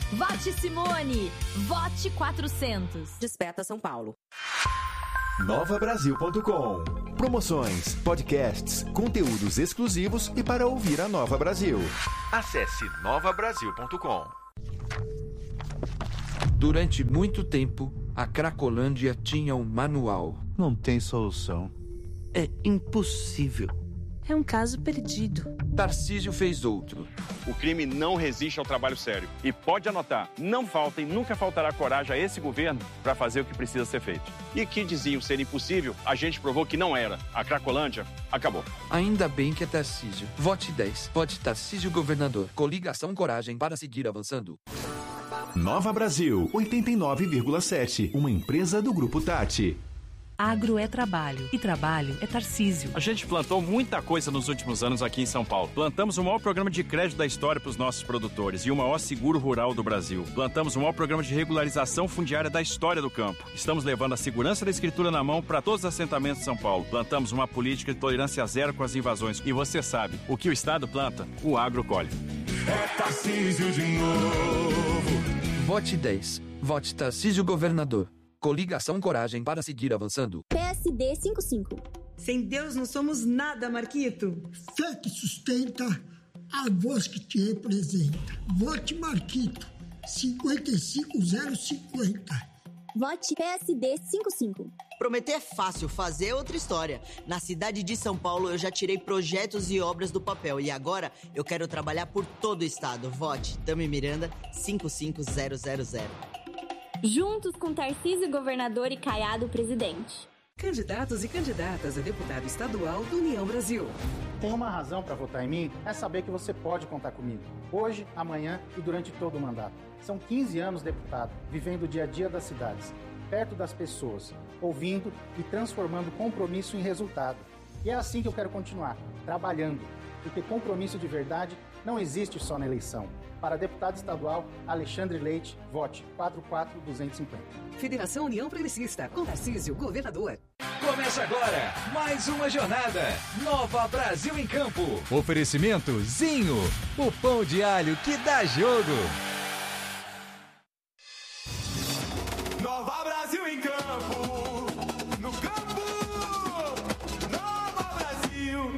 Vote Simone! Vote 400! Desperta São Paulo. NovaBrasil.com. Promoções, podcasts, conteúdos exclusivos e para ouvir a Nova Brasil. Acesse NovaBrasil.com. Durante muito tempo, a Cracolândia tinha um manual. Não tem solução. É impossível. É um caso perdido. Tarcísio fez outro. O crime não resiste ao trabalho sério. E pode anotar, não falta e nunca faltará coragem a esse governo para fazer o que precisa ser feito. E que diziam ser impossível, a gente provou que não era. A Cracolândia acabou. Ainda bem que é Tarcísio. Vote 10. Vote Tarcísio Governador. Coligação Coragem para seguir avançando. Nova Brasil 89,7. Uma empresa do Grupo Tati. Agro é trabalho e trabalho é Tarcísio. A gente plantou muita coisa nos últimos anos aqui em São Paulo. Plantamos o maior programa de crédito da história para os nossos produtores e o maior seguro rural do Brasil. Plantamos o maior programa de regularização fundiária da história do campo. Estamos levando a segurança da escritura na mão para todos os assentamentos de São Paulo. Plantamos uma política de tolerância zero com as invasões. E você sabe, o que o Estado planta, o agro colhe. É Tarcísio de novo. Vote 10. Vote Tarcísio Governador. Coligação Coragem para seguir avançando. PSD 55. Sem Deus não somos nada, Marquito. Fé que sustenta, a voz que te representa. Vote Marquito, 55050. Vote PSD 55. Prometer é fácil, fazer é outra história. Na cidade de São Paulo eu já tirei projetos e obras do papel e agora eu quero trabalhar por todo o estado. Vote Tami Miranda 55000. Juntos com Tarcísio Governador e Caiado Presidente. Candidatos e candidatas a deputado estadual do União Brasil. Tem uma razão para votar em mim, é saber que você pode contar comigo. Hoje, amanhã e durante todo o mandato. São 15 anos deputado, vivendo o dia a dia das cidades, perto das pessoas, ouvindo e transformando compromisso em resultado. E é assim que eu quero continuar, trabalhando, porque compromisso de verdade não existe só na eleição. Para deputado estadual, Alexandre Leite, vote 44250. Federação União Progressista, com Tarcísio, governador. Começa agora mais uma jornada. Nova Brasil em Campo. Oferecimento Zinho, o pão de alho que dá jogo. Nova Brasil em Campo. No campo. Nova Brasil.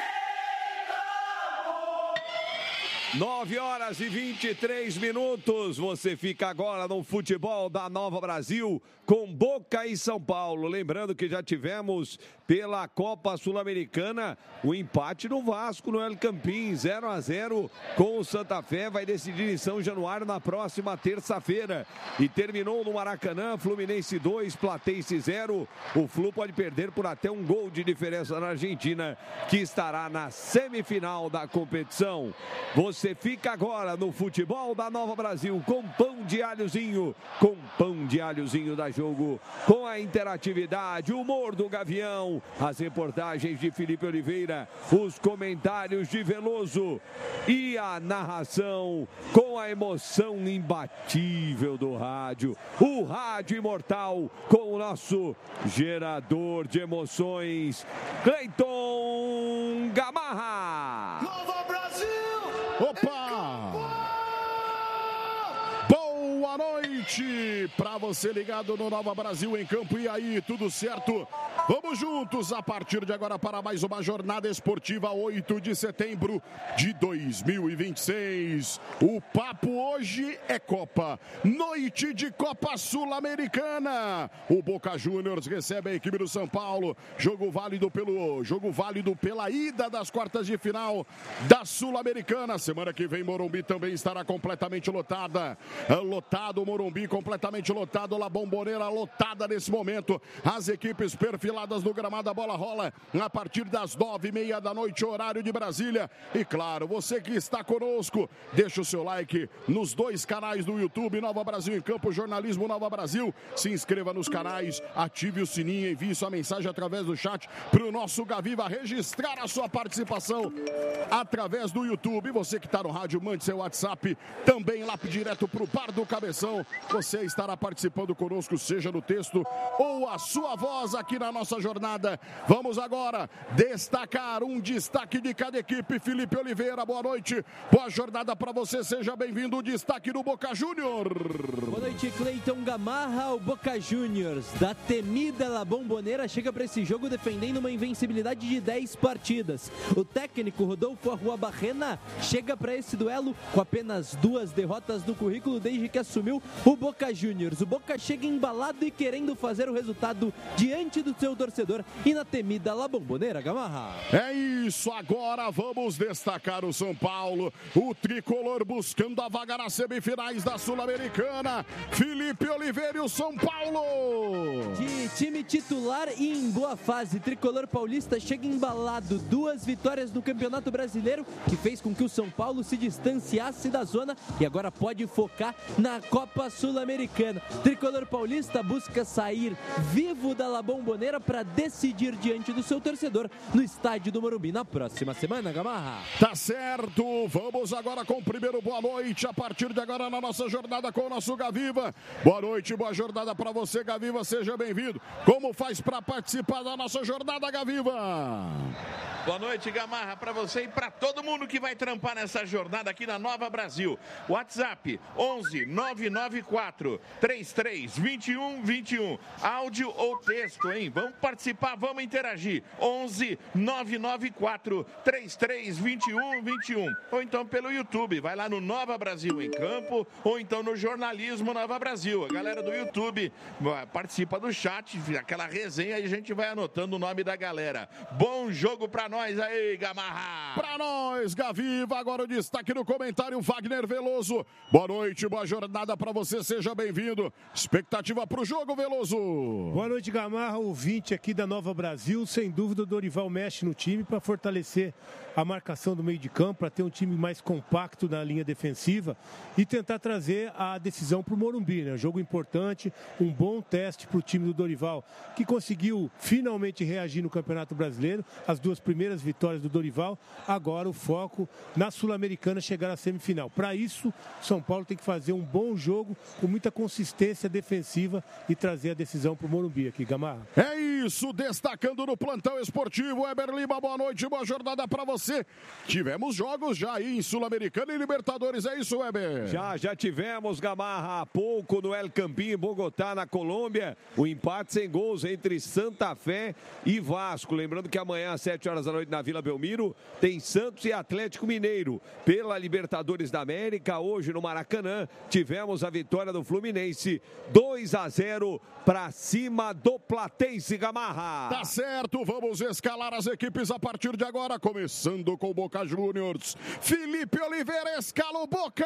9h23. Você fica agora no futebol da Nova Brasil com Boca e São Paulo. Lembrando que já tivemos pela Copa Sul-Americana o empate no Vasco, no El Campín, 0-0 com o Santa Fé. Vai decidir em São Januário na próxima terça-feira. E terminou no Maracanã, Fluminense 2, Platense 0. O Flu pode perder por até um gol de diferença na Argentina, que estará na semifinal da competição. Você fica agora no futebol da Nova Brasil com pão de alhozinho, com pão de alhozinho da Jogo, com a interatividade, o humor do Gavião, as reportagens de Felipe Oliveira, os comentários de Veloso e a narração com a emoção imbatível do rádio, o rádio imortal com o nosso gerador de emoções, Cleiton Gamarra. Nova Brasil! Opa! Boa noite para você ligado no Nova Brasil em Campo. E aí, tudo certo? Vamos juntos a partir de agora para mais uma jornada esportiva, 8 de setembro de 2026. O papo hoje é Copa, noite de Copa Sul-Americana. O Boca Juniors recebe a equipe do São Paulo. Jogo válido pela ida das quartas de final da Sul-Americana. Semana que vem Morumbi também estará completamente lotada. Lotado o Morumbi, completamente lotado. La Bombonera lotada nesse momento. As equipes perfiladas no gramado, a bola rola a partir das 9h30 da noite, horário de Brasília. E claro, você que está conosco, deixa o seu like nos dois canais do YouTube, Nova Brasil em Campo, Jornalismo Nova Brasil. Se inscreva nos canais, ative o sininho, envie sua mensagem através do chat para o nosso Gaviva registrar a sua participação através do YouTube. Você que está no rádio, mande seu WhatsApp também lá direto para o Bar do Cabeção. Você estará participando conosco, seja no texto ou a sua voz aqui na nossa nossa jornada. Vamos agora destacar um destaque de cada equipe. Felipe Oliveira, boa noite. Boa jornada para você. Seja bem-vindo. O destaque do Boca Juniors. Boa noite, Cleiton Gamarra. O Boca Juniors da temida La Bombonera chega para esse jogo defendendo uma invencibilidade de 10 partidas. O técnico Rodolfo Arruabarrena chega para esse duelo com apenas 2 derrotas no currículo desde que assumiu o Boca Juniors. O Boca chega embalado e querendo fazer o resultado diante do seu torcedor e na temida La Bombonera, Gamarra. É isso, agora vamos destacar o São Paulo, o tricolor buscando a vaga nas semifinais da Sul-Americana. Felipe Oliveira e o São Paulo. De time titular e em boa fase, tricolor paulista chega embalado, 2 vitórias no Campeonato Brasileiro, que fez com que o São Paulo se distanciasse da zona e agora pode focar na Copa Sul-Americana. Tricolor paulista busca sair vivo da La Bombonera para decidir diante do seu torcedor no estádio do Morumbi na próxima semana, Gamarra. Tá certo, vamos agora com o primeiro boa noite, a partir de agora na nossa jornada com o nosso Gaviva. Boa noite, boa jornada para você, Gaviva, seja bem-vindo. Como faz para participar da nossa jornada, Gaviva? Boa noite, Gamarra, para você e para todo mundo que vai trampar nessa jornada aqui na Nova Brasil. WhatsApp 11 994 33 21 21. Áudio ou texto, hein? Vamos participar, vamos interagir. 11 994 33 21 21. Ou então pelo YouTube, vai lá no Nova Brasil em Campo, ou então no Jornalismo Nova Brasil. A galera do YouTube participa do chat, aquela resenha e a gente vai anotando o nome da galera. Bom jogo pra nós aí, Gamarra. Pra nós, Gaviva. Agora o destaque no comentário, Wagner Veloso. Boa noite, boa jornada pra você, seja bem-vindo. Expectativa pro jogo, Veloso. Boa noite, Gamarra, ouvinte aqui da Nova Brasil. Sem dúvida o Dorival mexe no time para fortalecer a marcação do meio de campo, para ter um time mais compacto na linha defensiva e tentar trazer a decisão para o Morumbi, né? Jogo importante, um bom teste para o time do Dorival, que conseguiu finalmente reagir no Campeonato Brasileiro, as 2 primeiras vitórias do Dorival, agora o foco na Sul-Americana chegar à semifinal. Para isso, São Paulo tem que fazer um bom jogo, com muita consistência defensiva e trazer a decisão para o Morumbi aqui, Gamarra. É isso, destacando no plantão esportivo, Weber Lima, boa noite, boa jornada para você. Tivemos jogos já aí em Sul-Americana e Libertadores, é isso, Weber? Já tivemos, Gamarra, há pouco no El Campín, em Bogotá, na Colômbia, o empate sem gols entre Santa Fé e Vasco. Lembrando que amanhã, às 7 horas da noite, na Vila Belmiro, tem Santos e Atlético Mineiro. Pela Libertadores da América, hoje no Maracanã, tivemos a vitória do Fluminense, 2-0 para cima do Platense, Gamarra. Tá certo, vamos escalar as equipes a partir de agora, começando com o Boca Juniors. Felipe Oliveira escala o Boca.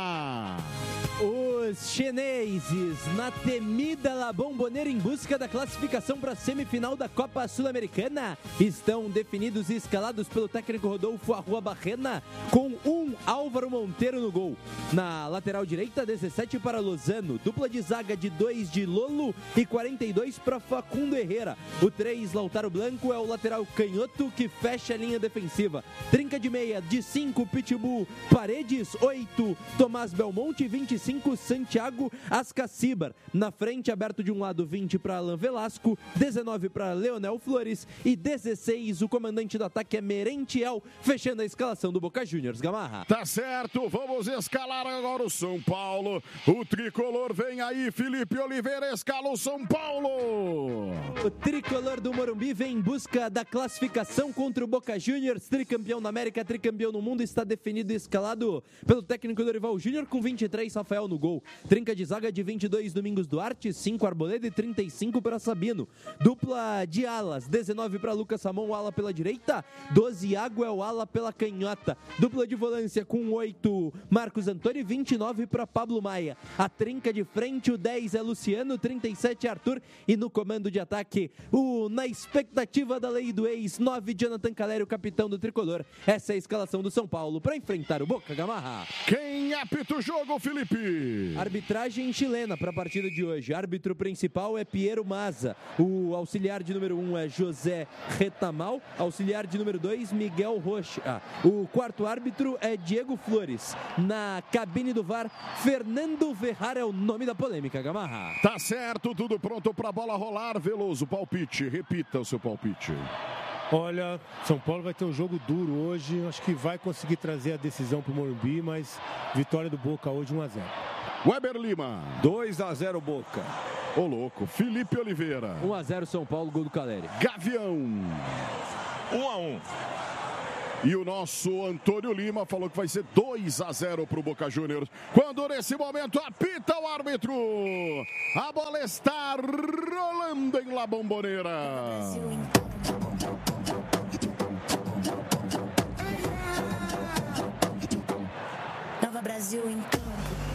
Os chineses na temida La Bombonera em busca da classificação para a semifinal da Copa Sul-Americana estão definidos e escalados pelo técnico Rodolfo Arruabarrena com Álvaro Monteiro no gol. Na lateral direita, 17 para Lozano, dupla de zaga de 2 de Lolo e 42 para Facundo Herrera. O 3, Lautaro Blanco, é o lateral canhoto que fecha a linha defensiva. Trinca de meia, de 5, Pitbull Paredes, 8, Tomás Belmonte, 25, Santiago Ascacibar. Na frente, aberto de um lado, 20 para Alan Velasco, 19 para Leonel Flores e 16, o comandante do ataque é Merentiel, fechando a escalação do Boca Juniors, Gamarra. Tá certo, vamos escalar agora o São Paulo. O tricolor vem aí, Felipe Oliveira escala o São Paulo. O tricolor do Morumbi vem em busca da classificação contra o Boca Juniors, tricampeão da América, tricampeão no mundo, está definido e escalado pelo técnico Dorival Júnior com 23, Rafael no gol. Trinca de zaga de 22, Domingos Duarte, 5, Arboleda e 35 para Sabino. Dupla de alas, 19 para Lucas Samon, o ala pela direita, 12, Iago é o ala pela canhota. Dupla de volância com 8, Marcos Antônio e 29 para Pablo Maia. A trinca de frente, o 10 é Luciano, 37 Arthur e no comando de ataque, na expectativa da lei do ex, 9, Jonathan Caleri, o capitão do tricolor. Essa é a escalação do São Paulo para enfrentar o Boca, Gamarra. Quem apita o jogo, Felipe? Arbitragem chilena para a partida de hoje. Árbitro principal é Piero Maza. O auxiliar de número 1 é José Retamal. Auxiliar de número 2, Miguel Rocha. O quarto árbitro é Diego Flores. Na cabine do VAR, Fernando Ferrara é o nome da polêmica, Gamarra. Tá certo, tudo pronto para a bola rolar. Veloso, palpite. Repita o seu palpite. Olha, São Paulo vai ter um jogo duro hoje. Acho que vai conseguir trazer a decisão para o Morumbi, mas vitória do Boca hoje 1-0. Weber Lima. 2-0 Boca. Ô louco. Felipe Oliveira. 1-0 São Paulo, gol do Caleri. Gavião. 1-1. E o nosso Antônio Lima falou que vai ser 2-0 para o Boca Juniors. Quando nesse momento apita o árbitro. A bola está rolando em La Bombonera. Nova Brasil em campo.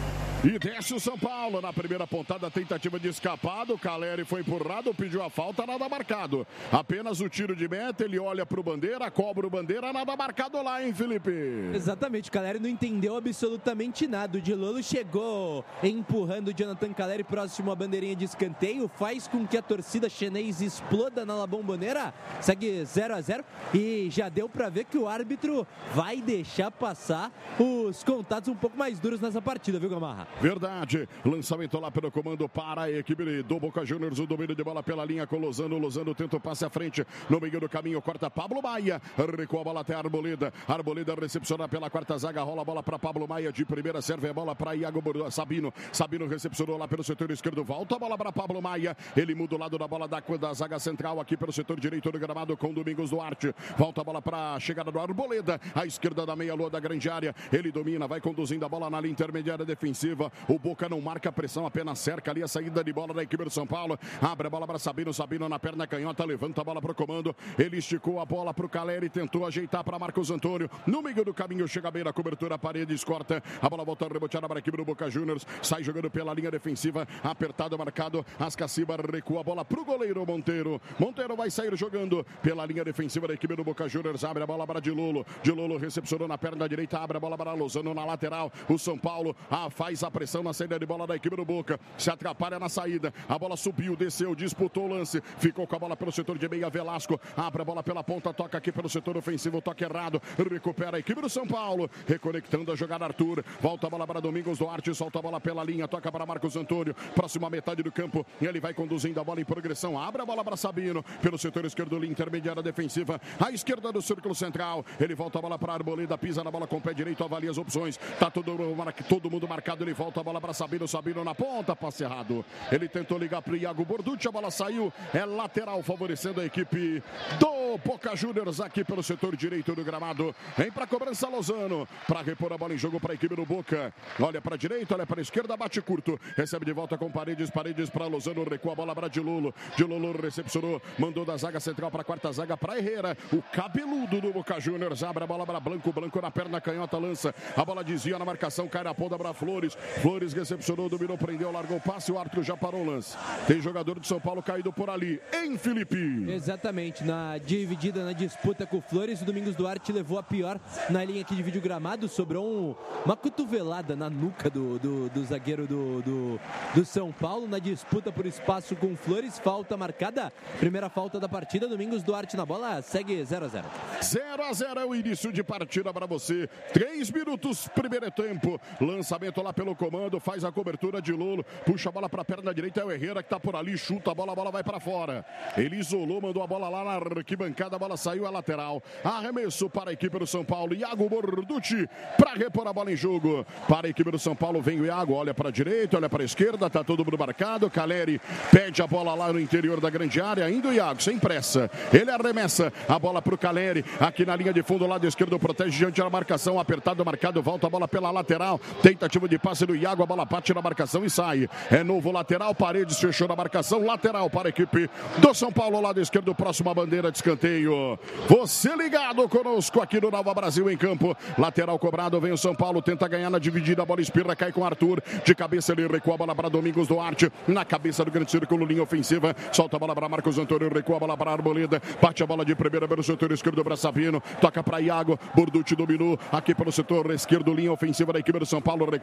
E desce o São Paulo na primeira pontada, tentativa de escapado. O Caleri foi empurrado, pediu a falta, nada marcado. Apenas o tiro de meta, ele olha pro Bandeira, cobra o Bandeira, nada marcado lá, hein, Felipe? Exatamente, o Caleri não entendeu absolutamente nada. O Dilolo chegou empurrando o Jonathan Caleri próximo à bandeirinha de escanteio, faz com que a torcida chinês exploda na La Bombonera, segue 0-0 e já deu pra ver que o árbitro vai deixar passar os contatos um pouco mais duros nessa partida, viu, Gamarra? Verdade, lançamento lá pelo comando para a equipe do Boca Juniors, o domínio de bola pela linha com Lozano, Lozano tenta o passe à frente, no meio do caminho, corta Pablo Maia, recua a bola até Arboleda, Arboleda recepciona pela quarta zaga, rola a bola para Pablo Maia, de primeira serve a bola para Iago Sabino, Sabino recepcionou lá pelo setor esquerdo, volta a bola para Pablo Maia, ele muda o lado da bola da zaga central aqui pelo setor direito do gramado com Domingos Duarte, volta a bola para a chegada do Arboleda, à esquerda da meia-lua da grande área, ele domina, vai conduzindo a bola na linha intermediária defensiva. O Boca não marca pressão, apenas cerca ali a saída de bola da equipe do São Paulo. Abre a bola para Sabino, Sabino na perna canhota, levanta a bola para o comando. Ele esticou a bola para o Caleri, tentou ajeitar para Marcos Antônio. No meio do caminho, chega bem na cobertura, Paredes corta. A bola volta reboteada para a equipe do Boca Juniors. Sai jogando pela linha defensiva, apertado, marcado. Ascaciba recua a bola para o goleiro Monteiro. Monteiro vai sair jogando pela linha defensiva da equipe do Boca Juniors. Abre a bola para Dilolo. Dilolo recepcionou na perna direita, abre a bola para Lozano na lateral. O São Paulo faz a pressão na saída de bola da equipe do Boca, se atrapalha na saída, a bola subiu, desceu, disputou o lance, ficou com a bola pelo setor de meia, Velasco, abre a bola pela ponta, toca aqui pelo setor ofensivo, toque errado, recupera a equipe do São Paulo, reconectando a jogada Arthur, volta a bola para Domingos Duarte, solta a bola pela linha, toca para Marcos Antônio, próxima metade do campo, ele vai conduzindo a bola em progressão, abre a bola para Sabino, pelo setor esquerdo, linha intermediária defensiva, à esquerda do círculo central, ele volta a bola para Arboleda, pisa na bola com o pé direito, avalia as opções, tá todo mundo marcado, ele volta a bola para Sabino, Sabino na ponta, passe errado. Ele tentou ligar para o Iago Borducci, a bola saiu, é lateral, favorecendo a equipe do Boca Juniors aqui pelo setor direito do gramado. Vem para a cobrança Lozano, para repor a bola em jogo para a equipe do Boca. Olha para a direita, olha para a esquerda, bate curto, recebe de volta com Paredes, Paredes para Lozano, recua a bola para Dilolo. Dilolo recepcionou, mandou da zaga central para a quarta zaga para Herrera, o cabeludo do Boca Juniors, abre a bola para Blanco, Blanco na perna canhota, lança, a bola desvia na marcação, cai na ponta para Flores, Flores recepcionou, dominou, prendeu, largou o passe, o árbitro já parou o lance. Tem jogador do São Paulo caído por ali, hein, Felipe? Exatamente, na dividida, na disputa com o Flores, o Domingos Duarte levou a pior na linha que divide o gramado, sobrou uma cotovelada na nuca do zagueiro do São Paulo, na disputa por espaço com o Flores, falta marcada, primeira falta da partida, Domingos Duarte na bola, segue 0-0. 0-0 é o início de partida para você, 3 minutos, primeiro tempo, lançamento lá pelo comando, faz a cobertura de Lolo, puxa a bola para a perna direita, é o Herrera que está por ali, chuta a bola vai para fora. Ele isolou, mandou a bola lá na arquibancada, a bola saiu a lateral. Arremesso para a equipe do São Paulo, Iago Borducci para repor a bola em jogo. Para a equipe do São Paulo vem o Iago, olha para a direita, olha para a esquerda, tá todo mundo marcado. Caleri pede a bola lá no interior da grande área, ainda o Iago, sem pressa. Ele arremessa a bola para o Caleri, aqui na linha de fundo, lado esquerdo, protege diante da marcação, apertado, marcado, volta a bola pela lateral. Tentativa de passe do Iago, a bola bate na marcação e sai. É novo lateral, Paredes fechou na marcação, lateral para a equipe do São Paulo, lado esquerdo, próxima bandeira de escanteio. Você ligado conosco aqui no Nova Brasil em campo. Lateral cobrado, vem o São Paulo, tenta ganhar na dividida, a bola espirra, cai com Arthur. De cabeça ele recua a bola para Domingos Duarte, na cabeça do grande círculo, linha ofensiva. Solta a bola para Marcos Antônio, recua a bola para Arboleda. Bate a bola de primeira pelo setor esquerdo para Sabino. Toca para Iago, Borducci dominou aqui pelo setor esquerdo, linha ofensiva da equipe do São Paulo. Recua a bola para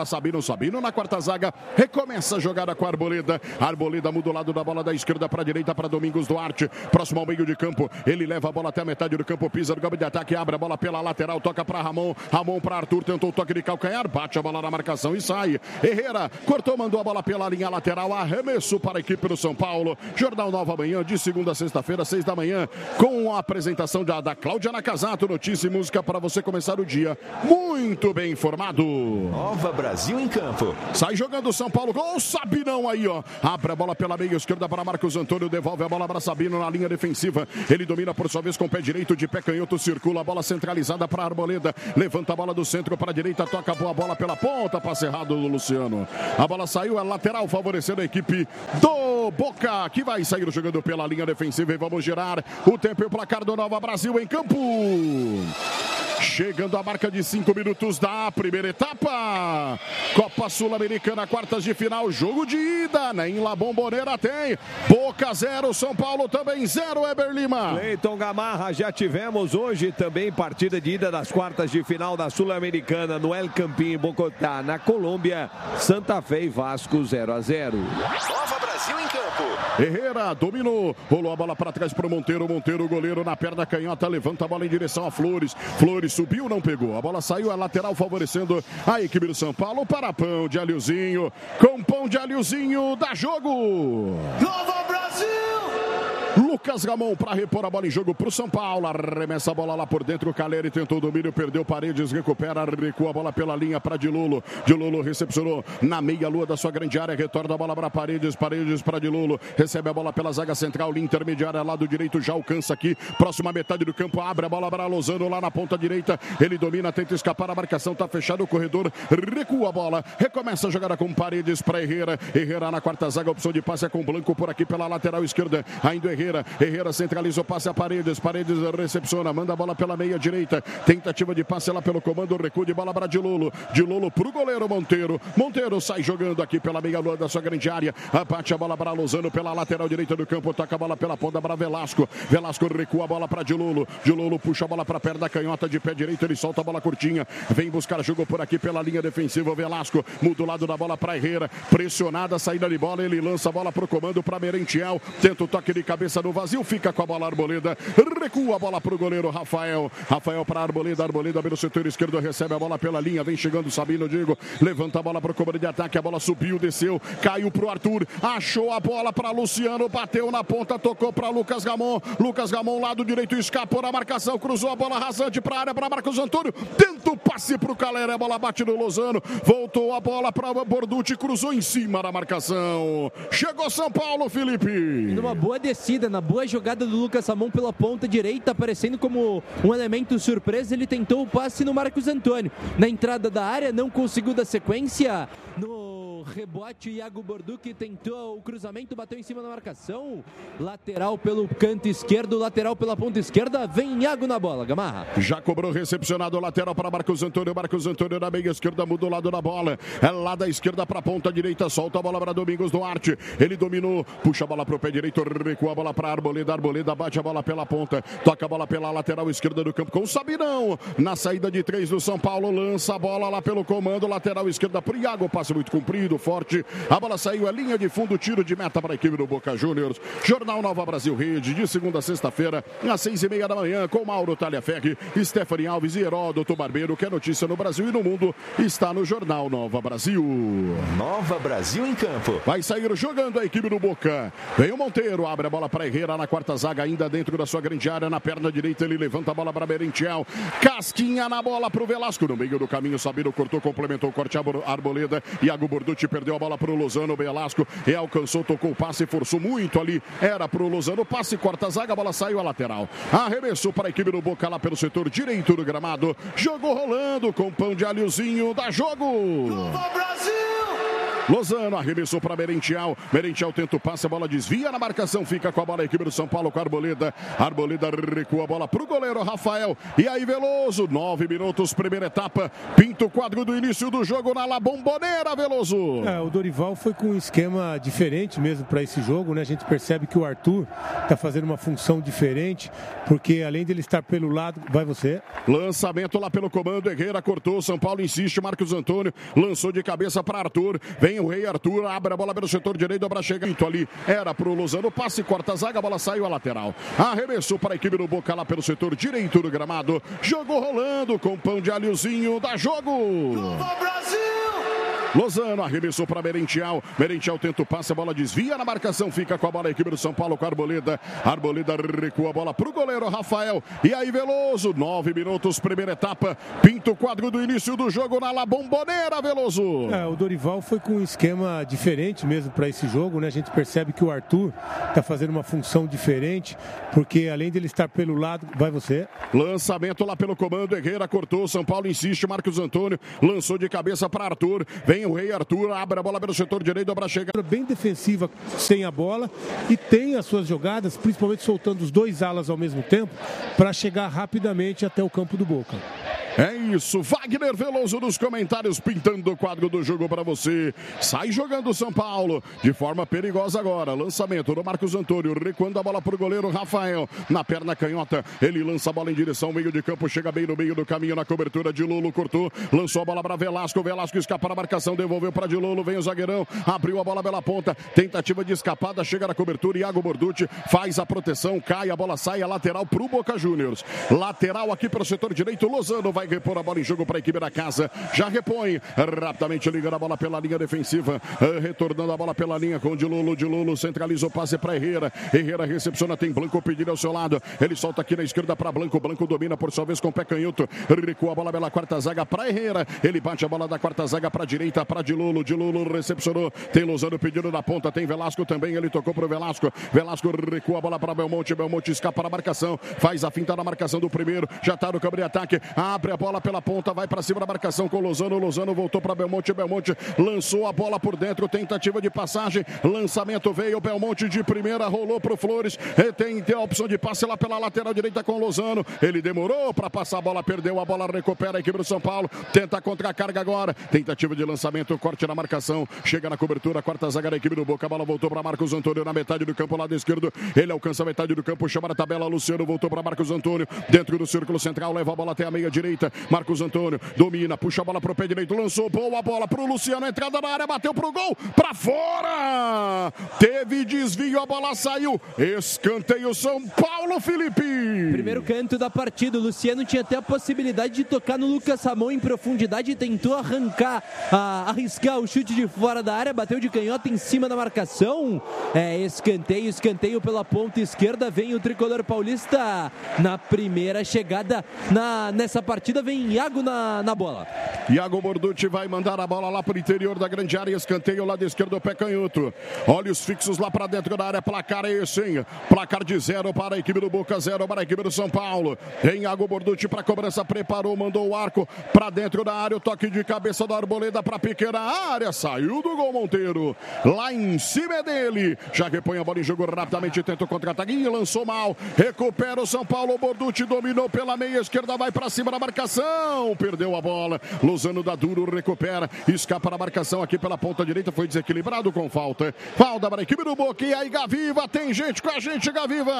para Sabino. Sabino na quarta zaga. Recomeça a jogada com a Arboleda. A Arboleda muda o lado da bola da esquerda para a direita para Domingos Duarte. Próximo ao meio de campo. Ele leva a bola até a metade do campo. Pisa no campo de ataque. Abre a bola pela lateral. Toca para Ramon. Ramon para Arthur. Tentou o toque de calcanhar. Bate a bola na marcação e sai. Herrera cortou, mandou a bola pela linha lateral. Arremesso para a equipe do São Paulo. Jornal Nova Manhã de segunda a sexta-feira, 6 da manhã. Com a apresentação da Cláudia Nakazato. Notícia e música para você começar o dia muito bem informado. Nova Brasil em campo. Sai jogando o São Paulo. Gol, Sabinão aí, ó. Abre a bola pela meia esquerda para Marcos Antônio. Devolve a bola para Sabino na linha defensiva. Ele domina por sua vez com o pé direito, de pé canhoto, circula a bola centralizada para a Arboleda. Levanta a bola do centro para a direita, toca a boa bola pela ponta, passe errado do Luciano. A bola saiu, é lateral, favorecendo a equipe do Boca, que vai sair jogando pela linha defensiva. E vamos girar o tempo e o placar do Nova Brasil em campo. Chegando a marca de 5 minutos da primeira etapa. Copa Sul-Americana, quartas de final, jogo de ida, né? Em La Bombonera tem Boca 0, São Paulo também 0, Eber Lima. Cleiton Gamarra, já tivemos hoje também partida de ida das quartas de final da Sul-Americana no El Campín, em Bogotá, na Colômbia. Santa Fé e Vasco 0-0. Nova Brasil em campo. Herrera dominou, rolou a bola para trás para o Monteiro. Monteiro, goleiro na perna canhota, levanta a bola em direção a Flores. Flores subiu, não pegou. A bola saiu, a lateral favorecendo a equipe do São Paulo para Pão de Alhozinho. Com Pão de Alhozinho, dá jogo. Nova Brasil! Lucas Ramon para repor a bola em jogo para o São Paulo. Arremessa a bola lá por dentro. O Caleri tentou o domínio, perdeu Paredes, recupera, recua a bola pela linha para Dilolo. Dilolo recepcionou na meia-lua da sua grande área. Retorna a bola para Paredes. Paredes para Dilolo. Recebe a bola pela zaga central, linha intermediária, lado direito. Já alcança aqui, próxima metade do campo. Abre a bola para Lozano lá na ponta direita. Ele domina, tenta escapar. A marcação está fechada. O corredor recua a bola. Recomeça a jogada com Paredes para Herrera. Herrera na quarta zaga. Opção de passe é com Blanco por aqui pela lateral esquerda. Ainda Herrera. Herrera centraliza o passe a Paredes. Paredes recepciona, manda a bola pela meia direita. Tentativa de passe lá pelo comando. Recuo de bola para Dilolo. Dilolo pro goleiro Monteiro. Monteiro sai jogando aqui pela meia-lua da sua grande área. Abate a bola para Lozano pela lateral direita do campo. Toca a bola pela ponta para Velasco. Velasco recua a bola para Dilolo. Dilolo puxa a bola para a perna canhota de pé direito. Ele solta a bola curtinha. Vem buscar jogo por aqui pela linha defensiva. Velasco muda o lado da bola para Herrera. Pressionada, saída de bola. Ele lança a bola pro comando para Merentiel. Tenta o toque de cabeça no vazio. Fica com a bola Arboleda. Recua a bola pro goleiro Rafael. Rafael para Arboleda. Arboleda pelo setor esquerdo. Recebe a bola pela linha. Vem chegando Sabino Diego. Levanta a bola pro comando de ataque. A bola subiu, desceu. Caiu pro Arthur. Achou a bola para Luciano. Bateu na ponta. Tocou para Lucas Gamon. Lucas Gamon, lado direito. Escapou na marcação. Cruzou a bola rasante para a área para Marcos Antônio. Tenta o passe pro Caleri. A bola bate no Lozano. Voltou a bola para Borducci. Cruzou em cima da marcação. Chegou São Paulo, Felipe. Numa boa descida, na boa jogada do Lucas Ramon pela ponta direita, aparecendo como um elemento surpresa, ele tentou o passe no Marcos Antônio. Na entrada da área, não conseguiu dar sequência. No rebote, Iago Borducci tentou o cruzamento, bateu em cima da marcação. Lateral pelo canto esquerdo, lateral pela ponta esquerda. Vem Iago na bola, Gamarra. Já cobrou, recepcionado, lateral para Marcos Antônio. Marcos Antônio na meia esquerda, muda o lado da bola. É lá da esquerda para a ponta direita, solta a bola para Domingos Duarte. Ele dominou, puxa a bola para o pé direito, recua a bola para Arboleda. Arboleda bate a bola pela ponta, toca a bola pela lateral esquerda do campo com o Sabinão. Na saída de 3 do São Paulo, lança a bola lá pelo comando, lateral esquerda para Iago, passe muito comprido, forte. A bola saiu, a linha de fundo, tiro de meta para a equipe do Boca Juniors. Jornal Nova Brasil Rede, de segunda a sexta-feira, às 6:30 da manhã, com Mauro Talhaferri, Stephanie Alves e Heródoto Barbeiro, que é notícia no Brasil e no mundo, está no Jornal Nova Brasil. Nova Brasil em campo. Vai sair jogando a equipe do Boca. Vem o Monteiro, abre a bola para Herrera na quarta zaga, ainda dentro da sua grande área, na perna direita, ele levanta a bola para Merentiel. Casquinha na bola para o Velasco, no meio do caminho, Sabino cortou, complementou o corte, Arboleda. Iago Borducci perdeu a bola para o Lozano. Velasco alcançou, tocou o passe, forçou muito ali, era para o Lozano, passe, corta a zaga, a bola saiu a lateral. Arremessou para a equipe do Boca lá pelo setor direito do gramado. Jogou rolando com Pão de Alhozinho, dá jogo. Nova Brasil! Lozano arremessou para Merentiel. Merentiel tenta o passe, a bola desvia na marcação, fica com a bola a equipe do São Paulo com a Arboleda. Arboleda recua a bola para o goleiro Rafael. E aí Veloso, 9 minutos, primeira etapa. Pinta o quadro do início do jogo na La Bombonera, Veloso. O Dorival foi com um esquema diferente mesmo para esse jogo, né? A gente percebe que o Arthur está fazendo uma função diferente, porque além dele estar pelo lado, vai você. Lançamento lá pelo comando, Herrera cortou, São Paulo insiste, Marcos Antônio lançou de cabeça para Arthur. Vem o Rei Arthur, abre a bola pelo setor direito para chegar. Ali era para o Lozano, passe, corta a zaga, a bola saiu à lateral. Arremessou para a equipe do Boca lá pelo setor direito do gramado. Jogo rolando com pão de alhozinho, dá jogo. Nova Brasil! Lozano arremessou para Merentiel. Merentiel tenta o passe, a bola desvia na marcação, fica com a bola a equipe do São Paulo com a Arboleda. Arboleda recua a bola para o goleiro Rafael. E aí Veloso, 9 minutos, primeira etapa. Pinta o quadro do início do jogo na La Bombonera, Veloso. O Dorival foi com um esquema diferente mesmo para esse jogo, né? A gente percebe que o Arthur está fazendo uma função diferente, porque além dele estar pelo lado, vai você. Lançamento lá pelo comando, Herrera cortou, São Paulo insiste, Marcos Antônio lançou de cabeça para Arthur. Vem o Rei Arthur, abre a bola pelo setor direito para chegar. Bem defensiva sem a bola e tem as suas jogadas, principalmente soltando os dois alas ao mesmo tempo, para chegar rapidamente até o campo do Boca. É isso, Wagner Veloso nos comentários, pintando o quadro do jogo para você. Sai jogando o São Paulo de forma perigosa agora. Lançamento do Marcos Antônio, recuando a bola para o goleiro Rafael. Na perna canhota, ele lança a bola em direção ao meio de campo, chega bem no meio do caminho na cobertura de Lolo, cortou, lançou a bola para Velasco. Velasco escapa na marcação, devolveu para de Lolo, vem o zagueirão, abriu a bola pela ponta, tentativa de escapada, chega na cobertura, Iago Borducci faz a proteção, cai, a bola sai, a lateral para o Boca Juniors. Lateral aqui para o setor direito, Lozano vai repor a bola em jogo para a equipe da casa, já repõe, rapidamente ligando a bola pela linha defensiva, retornando a bola pela linha com o de Lolo centraliza o passe para Herrera, Herrera recepciona, tem Blanco pedindo ao seu lado, ele solta aqui na esquerda para Blanco, Blanco domina por sua vez com o pé canhoto, recua a bola pela quarta zaga para Herrera, ele bate a bola da quarta zaga para a direita, para de Lolo recepcionou, tem Lozano pedindo na ponta, tem Velasco também, ele tocou para o Velasco recua a bola para Belmonte escapa na marcação, faz a finta na marcação do primeiro, já está no campo de ataque, abre a bola pela ponta, vai para cima da marcação com Lozano voltou para Belmonte lançou a bola por dentro, tentativa de passagem, lançamento veio, Belmonte de primeira, rolou pro Flores, tem a opção de passe lá pela lateral direita com Lozano, ele demorou para passar a bola, perdeu a bola, recupera a equipe do São Paulo, tenta contra a carga agora, tentativa de lançamento, corte na marcação, chega na cobertura, quarta zaga da equipe do Boca, a bola voltou para Marcos Antônio na metade do campo, lado esquerdo, ele alcança a metade do campo, chama na tabela, Luciano voltou para Marcos Antônio, dentro do círculo central, leva a bola até a meia direita, Marcos Antônio domina, puxa a bola pro pé direito, lançou boa bola pro Luciano, entrada na área, bateu pro gol, pra fora! Teve desvio, a bola saiu, escanteio São Paulo, Felipe! Primeiro canto da partida, o Luciano tinha até a possibilidade de tocar no Lucas Ramon em profundidade e tentou arriscar o chute de fora da área, bateu de canhota em cima da marcação, escanteio pela ponta esquerda, vem o tricolor paulista na primeira chegada nessa partida, vem Iago na bola. Iago Borducci vai mandar a bola lá para o interior da grande área, escanteio lado esquerdo, pé canhoto. Olhos fixos lá para dentro da área, placar é esse, hein? Placar de 0 para a equipe do Boca, 0 para a equipe do São Paulo. Em Iago Borducci para cobrança, preparou, mandou o arco para dentro da área, o toque de cabeça da Arboleda para pequena área, saiu do gol Monteiro. Lá em cima é dele, já repõe a bola em jogo rapidamente, tenta o contra-ataque e lançou mal. Recupera o São Paulo, Borducci dominou pela meia esquerda, vai para cima da marcação, perdeu a bola. Lozano dá duro, recupera, escapa na marcação aqui pela ponta direita, foi desequilibrado com falta. Falta para a equipe do Boca. E aí, Gaviva, tem gente com a gente, Gaviva.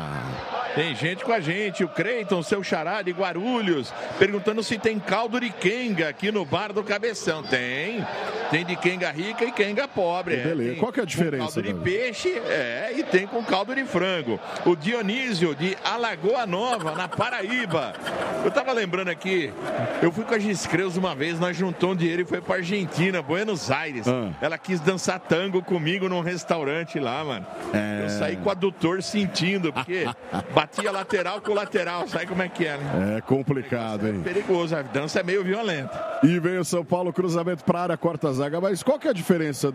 Tem gente com a gente, o Creiton, seu xará de Guarulhos, perguntando se tem caldo de quenga aqui no bar do Cabeção. Tem de quenga rica e quenga pobre. Beleza. Qual que é a diferença? Com caldo de peixe, e tem com caldo de frango. O Dionísio de Alagoa Nova, na Paraíba. Eu tava lembrando aqui, eu fui com a Giscreus uma vez, nós juntamos dinheiro e foi pra Argentina, Buenos Aires. Ela quis dançar tango comigo num restaurante lá, mano. Eu saí com o adutor sentindo, porque batia lateral com lateral, sabe como é que é, né? É complicado, hein? Perigoso, a dança é meio violenta. E vem o São Paulo, cruzamento pra área, corta a zaga. Mas qual que é a diferença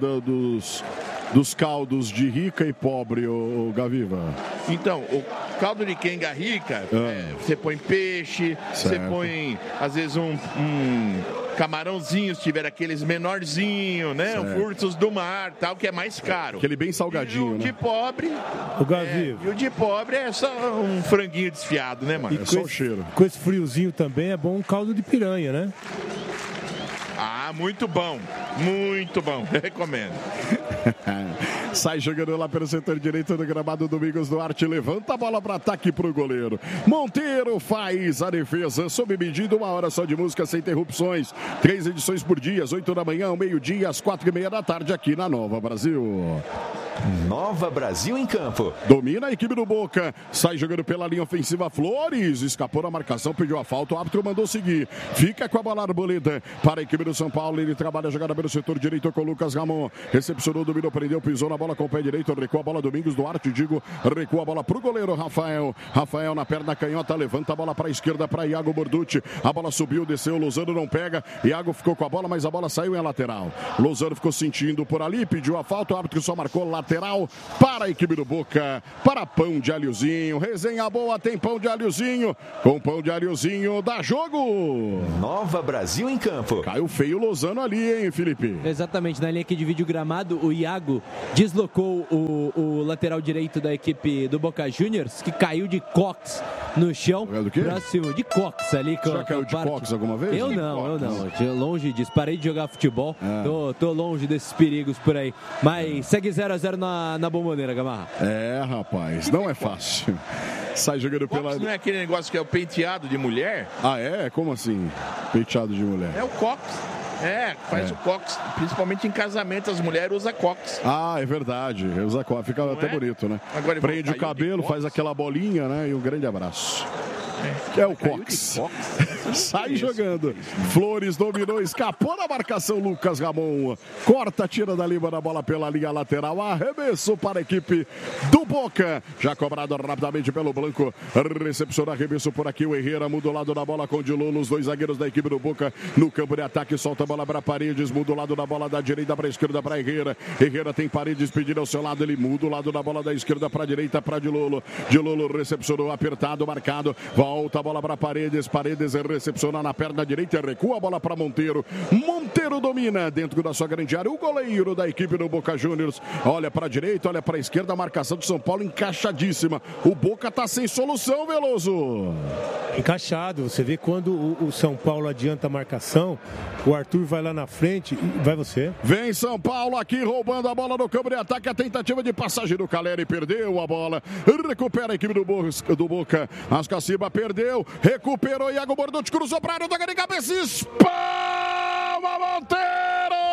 dos caldos de rica e pobre, o Gaviva? Então, o caldo de quenga rica, você põe peixe, você põe, às vezes, camarãozinho, se tiver aqueles menorzinhos, né? Certo. Frutos do mar, tal, que é mais caro. Aquele bem salgadinho, e o de pobre... O Gavi. E o de pobre é só um franguinho desfiado, né, mano? E com esse friozinho também é bom um caldo de piranha, né? Ah, muito bom. Muito bom. Recomendo. Sai jogando lá pelo setor direito do gramado. Domingos Duarte levanta a bola para ataque pro goleiro. Monteiro faz a defesa sob medida, 1 hora só de música sem interrupções. 3 edições por dia, às 8 da manhã, ao meio-dia, às 4h30 da tarde, aqui na Nova Brasil. Nova Brasil em campo. Domina a equipe do Boca. Sai jogando pela linha ofensiva. Flores escapou da marcação, pediu a falta. O árbitro mandou seguir. Fica com a bola arboleda para a equipe do São Paulo. Ele trabalha a jogada pelo setor direito com o Lucas Ramon. Recepcionou, dominou, prendeu, pisou na bola com o pé direito. Recua a bola Domingos Duarte, recua a bola pro goleiro Rafael. Rafael na perna canhota, levanta a bola para a esquerda para Iago Borducci. A bola subiu, desceu, Lozano não pega. Iago ficou com a bola, mas a bola saiu em lateral. Lozano ficou sentindo por ali, pediu a falta. O árbitro só marcou lateral para a equipe do Boca, para pão de alhozinho. Resenha boa, tem pão de alhozinho. Com pão de alhozinho dá jogo. Nova Brasil em campo. Caiu feio o Lozano ali, hein, Felipe? Exatamente, na linha que divide o gramado, o Iago deslocou o lateral direito da equipe do Boca Juniors, que caiu de cox no chão. Do quê? Próximo de cox ali. Já caiu de cox alguma vez? Eu não. Longe disso, parei de jogar futebol. Tô longe desses perigos por aí. Mas segue 0-0 na Bombonera, Gamarra. É, rapaz, não é fácil. Sai jogando pela... Cox não é aquele negócio que é o penteado de mulher? Ah, é? Como assim? Penteado de mulher? É o cox. Faz o cox, principalmente em casamento, as mulheres usam cox. Ah, é verdade, usa cox, fica até bonito, né? Agora, prende o cabelo, faz aquela bolinha, né? E um grande abraço. É o Cox. Sai jogando. Flores dominou, escapou da marcação. Lucas Ramon corta, tira da linha da bola pela linha lateral. Arremesso para a equipe do Boca. Já cobrado rapidamente pelo Blanco. Recepciona arremesso por aqui. O Herrera muda o lado da bola com o Dilolo. Os dois zagueiros da equipe do Boca no campo de ataque. Solta a bola para Paredes. Muda o lado da bola da direita para a esquerda para Herrera. Herrera tem Paredes pedindo ao seu lado. Ele muda o lado da bola da esquerda para a direita para Dilolo. Dilolo recepcionou, apertado, marcado. Volta a bola para Paredes. Paredes recepciona na perna direita. Recua a bola para Monteiro. Monteiro domina dentro da sua grande área. O goleiro da equipe do Boca Juniors olha para a direita, olha para a esquerda. A marcação do São Paulo encaixadíssima. O Boca tá sem solução, Veloso. Encaixado. Você vê quando o São Paulo adianta a marcação, o Arthur vai lá na frente e vai você. Vem São Paulo aqui roubando a bola no campo de ataque. A tentativa de passagem do Caleri, perdeu a bola. Recupera a equipe do Boca. Ascaciba perdeu. Recuperou Iago Borducci, cruzou para a área, toca de cabeça, espalma Monteiro!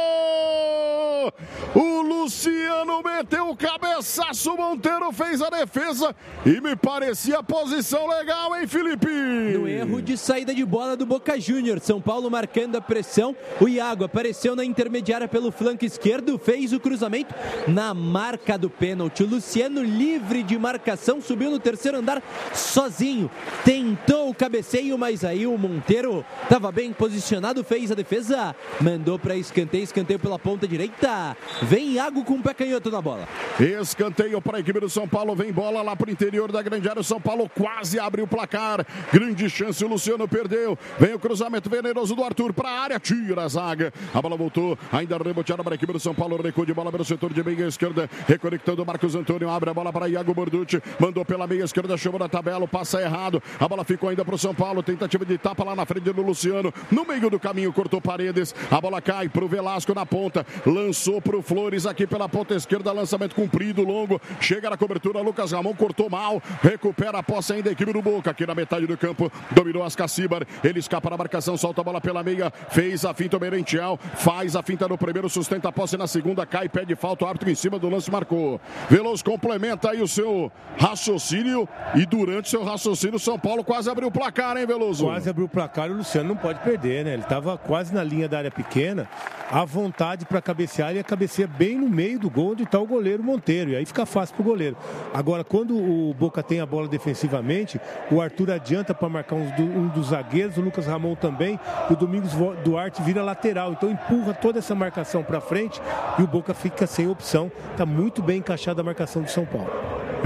O Luciano meteu o cabeçaço, Monteiro fez a defesa e me parecia posição legal, hein, Felipe? No erro de saída de bola do Boca Juniors, São Paulo marcando a pressão, o Iago apareceu na intermediária pelo flanco esquerdo, fez o cruzamento na marca do pênalti. O Luciano, livre de marcação, subiu no terceiro andar sozinho, tentou o cabeceio, mas aí o Monteiro estava bem posicionado, fez a defesa, mandou para escanteio pela ponta direita. Vem Iago com o pé canhoto na bola. Escanteio para a equipe do São Paulo. Vem bola lá para o interior da grande área. O São Paulo quase abre o placar. Grande chance, o Luciano perdeu. Vem o cruzamento venenoso do Arthur para a área. Tira a zaga. A bola voltou. Ainda reboteada para a equipe do São Paulo. Recuo de bola pelo setor de meia esquerda. Reconectando Marcos Antônio. Abre a bola para Iago Borducci. Mandou pela meia esquerda. Chamou na tabela. Passa errado. A bola ficou ainda para o São Paulo. Tentativa de tapa lá na frente do Luciano. No meio do caminho cortou Paredes. A bola cai para o Velasco na ponta. Lançou para o Flores aqui pela ponta esquerda, lançamento comprido, longo, chega na cobertura, Lucas Ramon cortou mal, recupera a posse ainda a equipe do Boca, aqui na metade do campo, dominou Ascacibar, ele escapa na marcação, solta a bola pela meia, fez a finta o Merentiel, faz a finta no primeiro, sustenta a posse na segunda, cai, pede falta, o árbitro em cima do lance marcou. Veloso complementa aí o seu raciocínio e durante seu raciocínio o São Paulo quase abriu o placar, hein, Veloso? Quase abriu o placar, o Luciano não pode perder, né? Ele estava quase na linha da área pequena, à vontade para cabecear, ele ia cabecear bem no meio do gol onde está o goleiro Monteiro, e aí fica fácil para o goleiro. Agora, quando o Boca tem a bola defensivamente, o Arthur adianta para marcar um dos zagueiros, o Lucas Ramon também, e o Domingos Duarte vira lateral, então empurra toda essa marcação para frente e o Boca fica sem opção. Está muito bem encaixada a marcação do São Paulo. É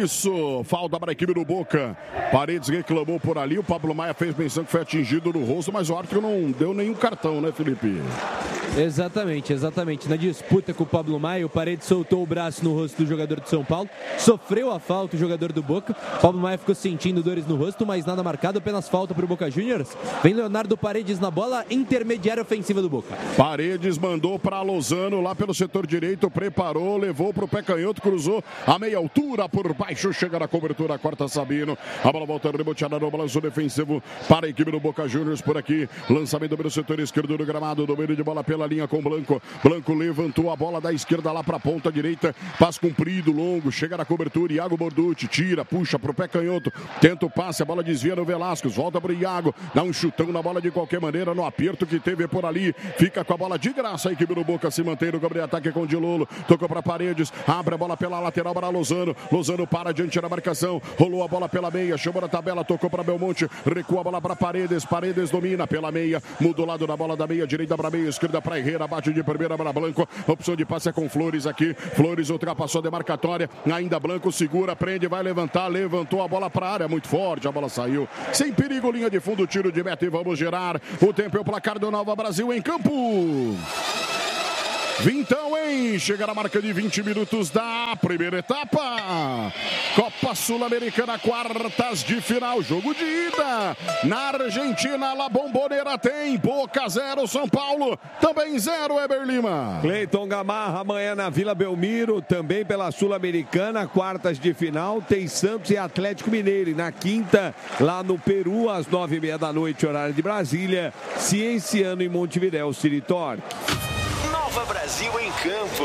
Isso, falta para a equipe do Boca. Paredes reclamou por ali, o Pablo Maia fez menção que foi atingido no rosto, mas o árbitro não deu nenhum cartão, né, Felipe? Exatamente. Na disputa com o Pablo Maia, o Paredes soltou o braço no rosto do jogador de São Paulo, sofreu a falta o jogador do Boca. Pablo Maia ficou sentindo dores no rosto, mas nada marcado, apenas falta para o Boca Juniors. Vem Leonardo Paredes na bola, intermediária ofensiva do Boca. Paredes mandou para Lozano lá pelo setor direito, preparou, levou para o pé canhoto, cruzou a meia altura por baixo, chega na cobertura, corta Sabino. A bola volta reboteada no balanço defensivo para a equipe do Boca Juniors por aqui. Lançamento pelo setor esquerdo do gramado, domínio de bola pela linha com Blanco. Blanco levantou a bola da esquerda lá para a ponta direita, passe comprido, longo, chega na cobertura, Iago Borducci, tira, puxa para o pé canhoto, tenta o passe, a bola desvia no Velasquez, volta para o Iago, dá um chutão na bola de qualquer maneira, no aperto que teve por ali, fica com a bola de graça, a equipe do Boca se mantém no campo de ataque com o Dilolo, tocou para Paredes, abre a bola pela lateral para Lozano, Lozano para diante da marcação, rolou a bola pela meia, chamou na tabela, tocou para Belmonte, recua a bola para Paredes, Paredes domina pela meia, muda o lado da bola da meia, direita para meia, esquerda para Herrera, bate de primeira para Blanco, opção de passe é com Flores aqui, Flores ultrapassou a demarcatória, ainda Blanco segura, prende, vai levantar, levantou a bola para a área, muito forte, a bola saiu, sem perigo, linha de fundo, tiro de meta e vamos girar, o tempo é o placar do Nova Brasil em campo. Vintão, hein? Chega na marca de 20 minutos da primeira etapa. Copa Sul-Americana, quartas de final. Jogo de ida. Na Argentina, La Bombonera tem. Boca 0, São Paulo também 0, Eber Lima. Cleiton Gamarra, amanhã na Vila Belmiro, também pela Sul-Americana, quartas de final. Tem Santos e Atlético Mineiro. E na quinta, lá no Peru, às 9h30 da noite, horário de Brasília, Cienciano em Montevidéu, City Torque. Nova Brasil em campo.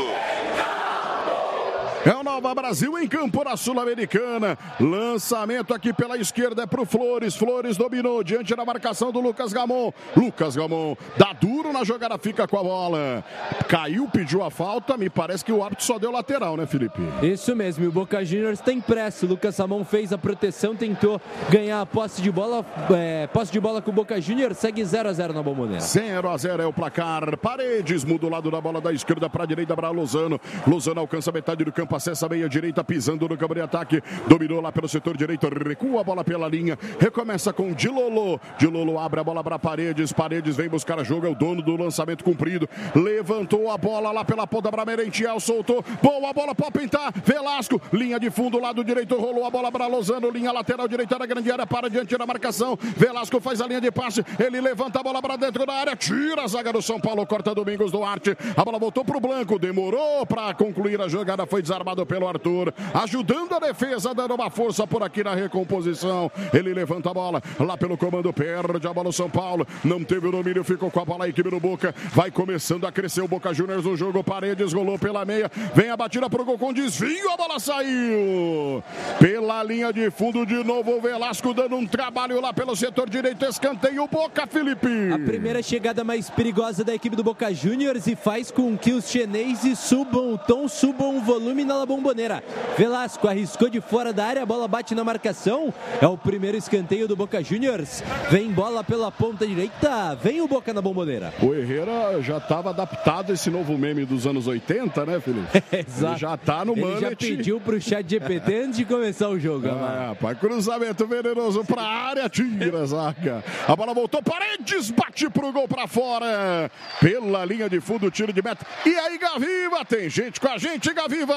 É o Nova Brasil em campo na Sul-Americana. Lançamento aqui pela esquerda é pro Flores. Flores dominou diante da marcação do Lucas Gamon. Lucas Gamon dá duro na jogada, fica com a bola. Caiu, pediu a falta. Me parece que o árbitro só deu lateral, né, Felipe? Isso mesmo. E o Boca Juniors tem pressa. O Lucas Gamon fez a proteção, tentou ganhar a posse de bola. Posse de bola com o Boca Juniors. Segue 0-0 na Bombonera. 0-0 é o placar. Paredes muda o lado da bola da esquerda para a direita para Lozano. Lozano alcança metade do campo. Acessa a meia direita, pisando no campo de ataque, dominou lá pelo setor direito, recua a bola pela linha, recomeça com Dilolo, Dilolo abre a bola para Paredes, Paredes vem buscar jogo, é o dono do lançamento comprido, levantou a bola lá pela ponta para Merentiel, soltou, boa bola para pintar, Velasco, linha de fundo, lado direito, rolou a bola para Lozano, linha lateral direita da grande área, para diante da marcação, Velasco faz a linha de passe, ele levanta a bola para dentro da área, tira a zaga do São Paulo, corta Domingos Duarte, a bola voltou pro Blanco, demorou para concluir a jogada, foi desarmado pelo Arthur, ajudando a defesa, dando uma força por aqui na recomposição. Ele levanta a bola lá pelo comando, perde a bola o São Paulo, não teve o domínio, ficou com a bola a equipe do Boca, vai começando a crescer o Boca Juniors no jogo, Paredes rolou pela meia, vem a batida pro gol com desvio, a bola saiu pela linha de fundo de novo, o Velasco dando um trabalho lá pelo setor direito, escanteio o Boca, Felipe. A primeira chegada mais perigosa da equipe do Boca Juniors e faz com que os chineses subam o tom, subam o volume na La Bombonera. Velasco arriscou de fora da área, a bola bate na marcação, é o primeiro escanteio do Boca Juniors, vem bola pela ponta direita, vem o Boca na Bombonera. O Herrera já estava adaptado a esse novo meme dos anos 80, né, Felipe? Exato. Ele já tá no mullet. Ele já pediu pro chat GPT antes de começar o jogo. Pai, cruzamento venenoso pra área, tira a zaga. A bola voltou, Paredes bate pro gol pra fora, pela linha de fundo, tiro de meta. E aí, Gaviva, tem gente com a gente, Gaviva.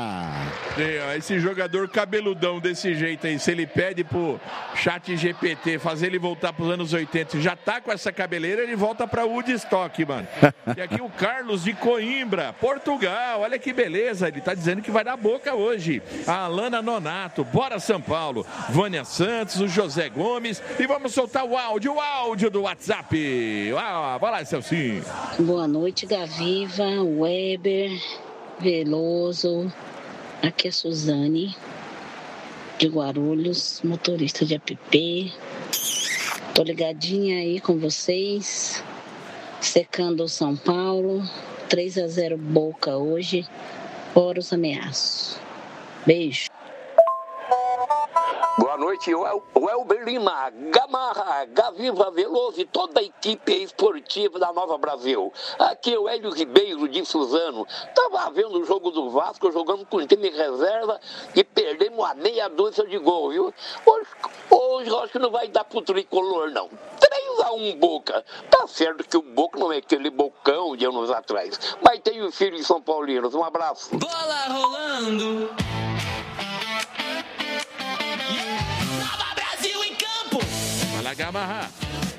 Esse jogador cabeludão desse jeito aí, se ele pede pro chat GPT fazer ele voltar pros anos 80, já tá com essa cabeleira, ele volta pra Woodstock, mano. E aqui o Carlos de Coimbra, Portugal, olha que beleza, ele tá dizendo que vai dar Boca hoje. A Alana Nonato, bora São Paulo, Vânia Santos, o José Gomes, e vamos soltar o áudio do WhatsApp. Vai lá, Celcinho. Boa noite, Gaviva, Weber, Veloso. Aqui é Suzane, de Guarulhos, motorista de app. Tô ligadinha aí com vocês, secando o São Paulo, 3-0 Boca hoje, fora os ameaços. Beijo. Boa noite. noite, Welber Lima, Gamarra, Gaviva Veloso e toda a equipe esportiva da Nova Brasil. Aqui é o Hélio Ribeiro de Suzano. Estava vendo o jogo do Vasco, jogando com time reserva e perdemos a meia dúzia de gol, viu? Hoje eu acho que não vai dar pro tricolor, não. 3-1 Boca. Tá certo que o Boca não é aquele bocão de anos atrás, mas tem o filho de São Paulinos. Um abraço. Bola rolando. Fala, Gamarra.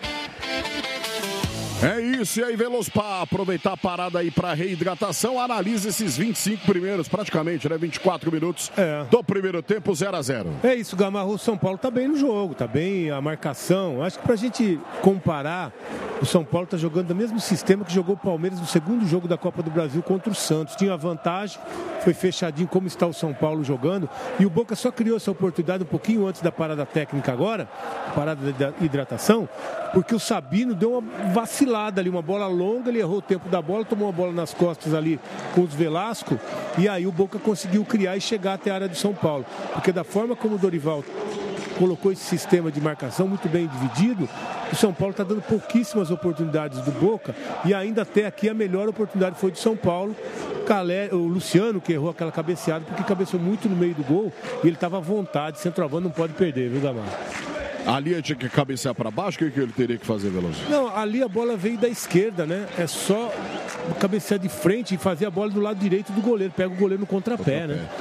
É isso, e aí, Veloso, para aproveitar a parada aí para reidratação, analise esses 25 primeiros, praticamente, né? 24 minutos do primeiro tempo, 0-0. É isso, Gamarro, o São Paulo tá bem no jogo, tá bem a marcação. Acho que pra gente comparar, o São Paulo tá jogando o mesmo sistema que jogou o Palmeiras no segundo jogo da Copa do Brasil contra o Santos. Tinha a vantagem, foi fechadinho como está o São Paulo jogando, e o Boca só criou essa oportunidade um pouquinho antes da parada técnica agora, parada da hidratação, porque o Sabino deu uma vacilada ali, uma bola longa, ele errou o tempo da bola, tomou uma bola nas costas ali com os Velasco, e aí o Boca conseguiu criar e chegar até a área do São Paulo, porque da forma como o Dorival colocou esse sistema de marcação muito bem dividido, o São Paulo está dando pouquíssimas oportunidades do Boca, e ainda até aqui a melhor oportunidade foi do São Paulo. O Luciano que errou aquela cabeceada, porque cabeceou muito no meio do gol, e ele estava à vontade, centroavante não pode perder, viu, Gamarra? Ali ele tinha que cabecear para baixo, o que ele teria que fazer, Veloso? Não, ali a bola veio da esquerda, né? É só cabecear de frente e fazer a bola do lado direito do goleiro. Pega o goleiro no contrapé, né?